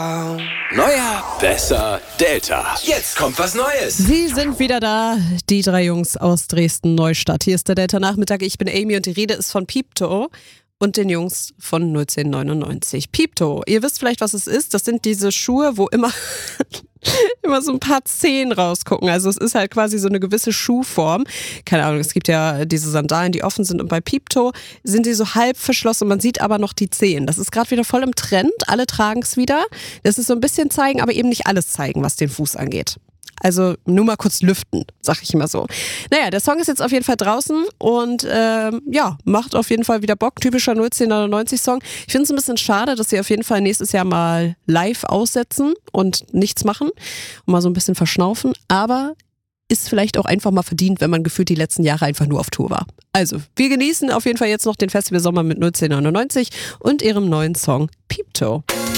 Neuer, besser, Delta. Jetzt kommt was Neues. Sie sind wieder da, die drei Jungs aus Dresden-Neustadt. Hier ist der Delta-Nachmittag. Ich bin Amy und die Rede ist von Piepto und den Jungs von 1999. Piepto, ihr wisst vielleicht, was es ist. Das sind diese Schuhe, wo immer so ein paar Zehen rausgucken. Also es ist halt quasi so eine gewisse Schuhform. Keine Ahnung, es gibt ja diese Sandalen, die offen sind. Und bei Piepto sind die so halb verschlossen. Man sieht aber noch die Zehen. Das ist gerade wieder voll im Trend. Alle tragen es wieder. Das ist so ein bisschen zeigen, aber eben nicht alles zeigen, was den Fuß angeht. Also nur mal kurz lüften, sag ich immer so. Naja, der Song ist jetzt auf jeden Fall draußen und macht auf jeden Fall wieder Bock. Typischer 1999-Song. Ich finde es ein bisschen schade, dass sie auf jeden Fall nächstes Jahr mal live aussetzen und nichts machen und mal so ein bisschen verschnaufen. Aber ist vielleicht auch einfach mal verdient, wenn man gefühlt die letzten Jahre einfach nur auf Tour war. Also, wir genießen auf jeden Fall jetzt noch den Festivalsommer mit 1999 und ihrem neuen Song Piepto.